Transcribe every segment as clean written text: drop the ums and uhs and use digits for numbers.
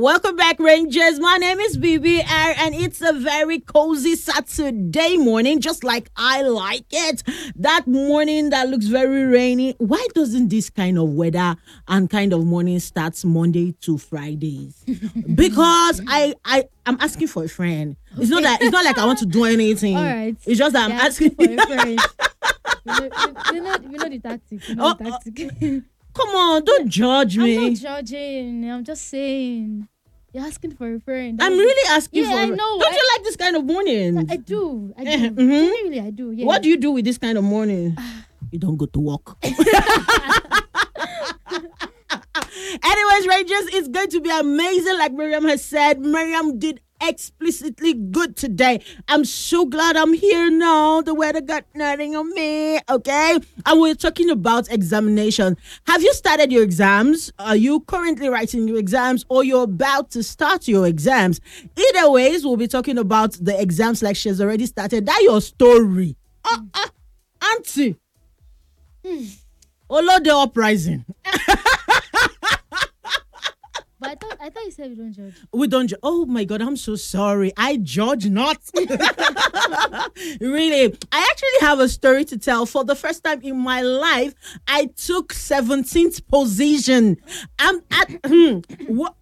Welcome back, Rangers. My name is BBR, and it's a very cozy Saturday morning, just like I like it. That morning that looks very rainy. Why doesn't this kind of weather and kind of morning starts Monday to Fridays? Because I'm asking for a friend. It's not like I want to do anything. All right. It's just that I'm asking for a friend. You know the tactic. Come on, don't judge me. I'm not judging. I'm just saying. You're asking for a friend. I'm really asking for a friend. I know. Don't you like this kind of morning? I do. Really, I do. Yeah. What do you do with this kind of morning? You don't go to work. Anyways, Rangers, it's going to be amazing. Like Miriam has said, Miriam did explicitly good today. I'm so glad I'm here now. The weather got nothing on me, okay? And we're talking about examination. Have you started your exams? Are you currently writing your exams, or you're about to start your exams? Either ways, we'll be talking about the exams like she's already started. That's your story. Auntie. Olode uprising. But I thought you said we don't judge. We don't judge. Oh my God, I'm so sorry. I judge not. Really. I actually have a story to tell. For the first time in my life, I took 17th position. I'm at what?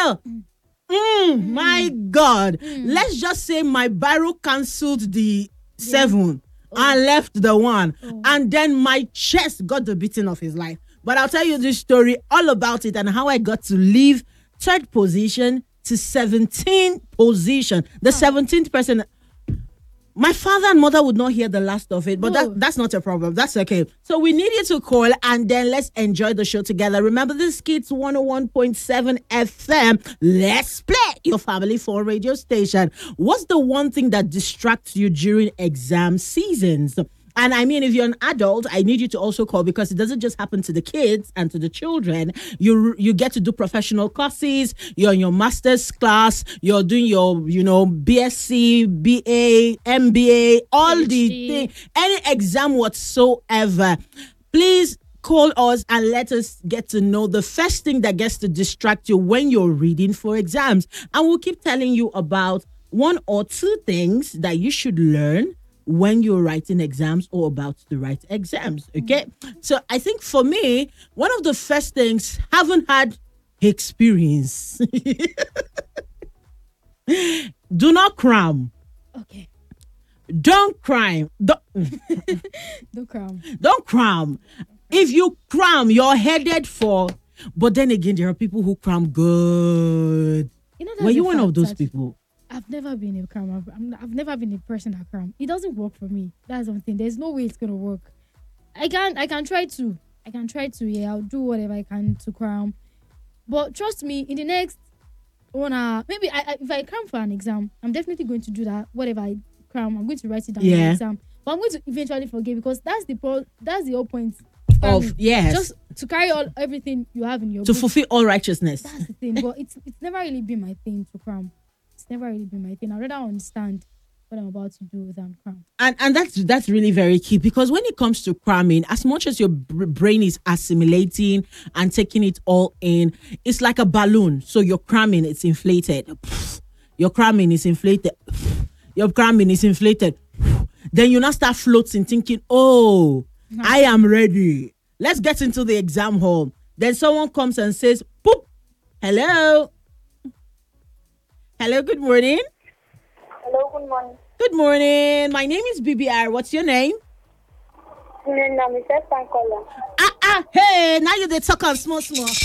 My God. Let's just say my biro cancelled the 7 and left the 1. And then my chest got the beating of his life. But I'll tell you this story all about it and how I got to leave 3rd position to 17th position. The 17th person. My father and mother would not hear the last of it, but that's not a problem. That's okay. So we need you to call and then let's enjoy the show together. Remember, this Kids 101.7 FM. Let's play your family phone radio station. What's the one thing that distracts you during exam seasons? And I mean, if you're an adult, I need you to also call, because it doesn't just happen to the kids and to the children. You get to do professional classes. You're in your master's class. You're doing your, BSc, BA, MBA, all PhD. the things, any exam whatsoever. Please call us and let us get to know the first thing that gets to distract you when you're reading for exams. And we'll keep telling you about 1 or 2 things that you should learn when you're writing exams or about to write exams, okay? So I think for me, one of the first things, haven't had experience. Do not cram. Okay. Don't cram. Don't cram. Don't cram. If you cram, you're headed for... But then again, there are people who cram good. Were you one of those people? I've never been a cram. I've never been a person that cram. It doesn't work for me. That's something. There's no way it's gonna work. I can try to. Yeah, I'll do whatever I can to cram. But trust me, in the next 1 hour, maybe if I cram for an exam, I'm definitely going to do that. Whatever I cram, I'm going to write it down in the exam. But I'm going to eventually forget, because that's the whole point of just to carry everything you have in your to book. fulfill all righteousness. That's the thing. But it's never really been my thing to cram. It's never really been my thing. I'd rather understand what I'm about to do than cram. And that's really very key, because when it comes to cramming, as much as your brain is assimilating and taking it all in, it's like a balloon. So you're cramming, it's inflated. Your cramming is inflated. Your cramming is inflated. Then you now start floating, thinking, I am ready. Let's get into the exam hall. Then someone comes and says, "Poop, hello. Hello, good morning." Hello, good morning. Good morning. My name is BBR. What's your name? Nena, Mr. Sankola. Hey, now you the talk on small.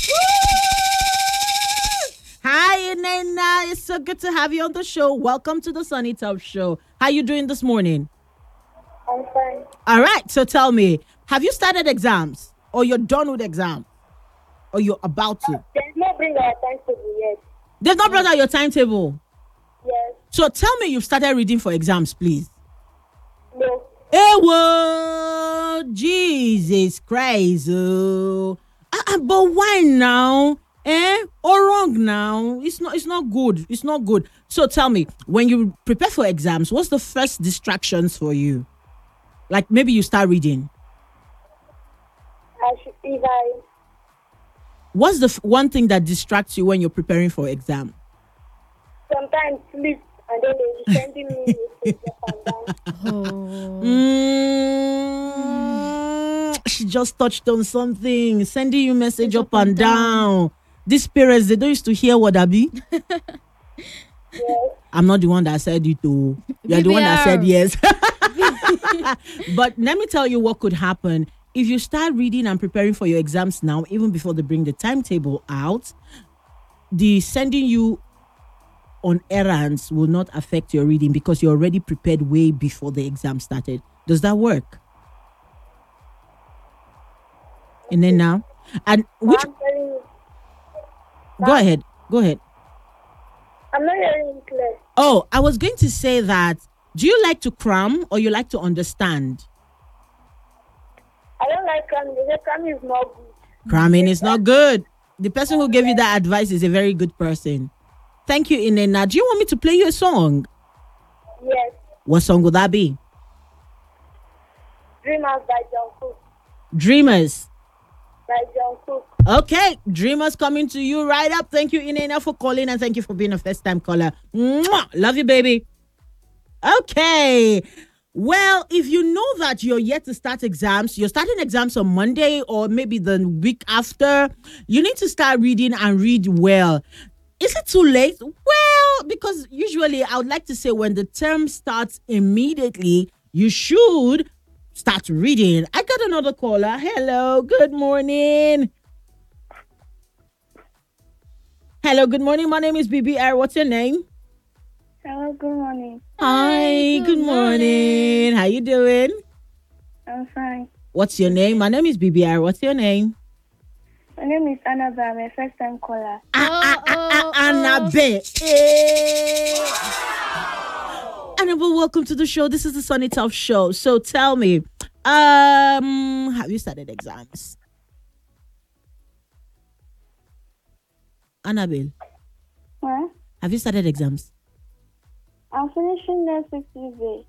Hi, Nena. It's so good to have you on the show. Welcome to the Sunny Top Show. How you doing this morning? I'm fine. All right. So tell me, have you started exams, or you're done with exams, or you're about to? There's no bring our timetable yet. They've not brought out your timetable. Yes. So tell me you've started reading for exams, please. No. Hey, whoa, Jesus Christ. But why now? Or wrong now? It's not good. It's not good. So tell me, when you prepare for exams, what's the first distractions for you? Like maybe you start reading. What's the one thing that distracts you when you're preparing for exam? Sometimes sleep and then they'll be sending me messages up and down. Oh. She just touched on something, sending you message up and down. These parents, they don't used to hear what I be. Yes. I'm not the one that said it too. You're the one that said yes. But let me tell you what could happen. If you start reading and preparing for your exams now, even before they bring the timetable out, the sending you on errands will not affect your reading because you're already prepared way before the exam started. Does that work? And then now, and which I'm telling you, go ahead. I'm not hearing you clear. Oh, I was going to say that. Do you like to cram or you like to understand? I don't like cramming. They say cramming is not good. Cramming is not good. The person who gave you that advice is a very good person. Thank you, Inena. Do you want me to play you a song? Yes. What song would that be? Dreamers by John Cook. Dreamers. By John Cook. Okay, Dreamers coming to you right up. Thank you, Inena, for calling and thank you for being a first-time caller. Mwah! Love you, baby. Okay. Well, if you know that you're yet to start exams, you're starting exams on Monday or maybe the week after, you need to start reading and read well. Is it too late? Well, because usually I would like to say when the term starts immediately, you should start reading. I got another caller. Hello, good morning. Hello, good morning. My name is BBR. What's your name? Hello, good morning. Hi, good morning. How you doing? I'm fine. What's your name? My name is BBR. What's your name? My name is Annabelle. I'm a first time caller. Annabelle. Annabelle, welcome to the show. This is the Sunny Tough Show. So tell me, have you started exams? Annabelle, What? have you started exams? I'm finishing next week Tuesday.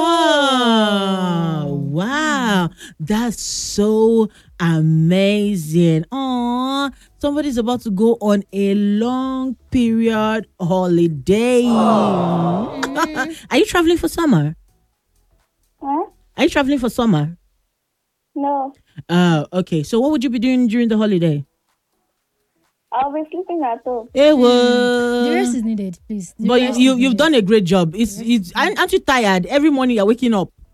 Oh, wow. That's so amazing. Aw, somebody's about to go on a long period holiday. Are you traveling for summer? What? Are you traveling for summer? No. Okay. So what would you be doing during the holiday? I'll be sleeping at home. It The rest is needed, please. The But rest is you've needed. done a great job. It's aren't you tired? Every morning you're waking up.